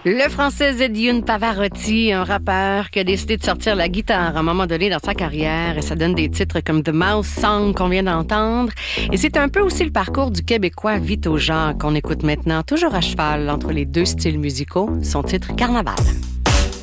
Le français Zedioun Pavarotti, un rappeur qui a décidé de sortir la guitare à un moment donné dans sa carrière, et ça donne des titres comme The Mouse Song qu'on vient d'entendre. Et c'est un peu aussi le parcours du Québécois Vito Jean qu'on écoute maintenant, toujours à cheval entre les deux styles musicaux, son titre Carnaval.